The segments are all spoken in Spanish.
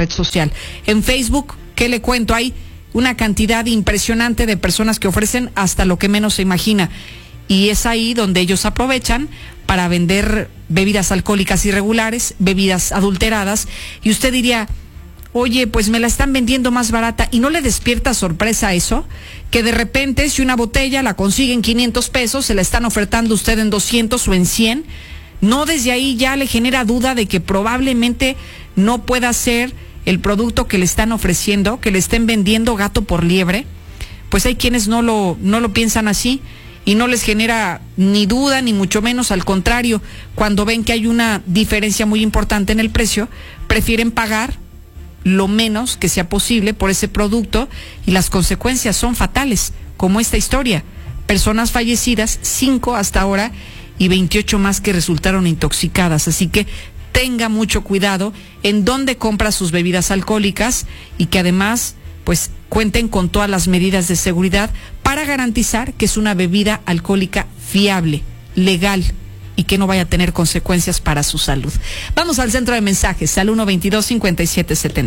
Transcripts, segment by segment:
red social. En Facebook, ¿qué le cuento? Hay una cantidad impresionante de personas que ofrecen hasta lo que menos se imagina. Y es ahí donde ellos aprovechan para vender bebidas alcohólicas irregulares, bebidas adulteradas. Y usted diría, oye, pues me la están vendiendo más barata. ¿Y no le despierta sorpresa eso? Que de repente, si una botella la consigue en 500 pesos, se la están ofertando usted en 200 o en 100. ¿No desde ahí ya le genera duda de que probablemente no pueda ser el producto que le están ofreciendo, que le estén vendiendo gato por liebre? Pues hay quienes no lo piensan así y no les genera ni duda, ni mucho menos, al contrario, cuando ven que hay una diferencia muy importante en el precio, prefieren pagar lo menos que sea posible por ese producto y las consecuencias son fatales, como esta historia. Personas fallecidas, 5 hasta ahora y 28 más que resultaron intoxicadas. Así que tenga mucho cuidado en dónde compra sus bebidas alcohólicas y que además pues cuenten con todas las medidas de seguridad para garantizar que es una bebida alcohólica fiable, legal y que no vaya a tener consecuencias para su salud. Vamos al centro de mensajes, al 122-5770.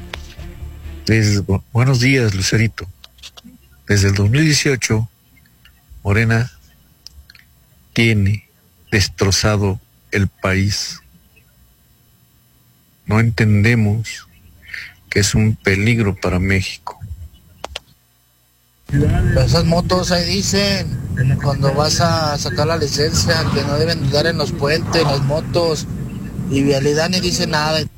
Buenos días, Lucerito. Desde el 2018, Morena tiene destrozado el país. No entendemos que es un peligro para México. Esas motos ahí dicen, cuando vas a sacar la licencia, que no deben dar en los puentes, en las motos, y Vialidad ni dice nada.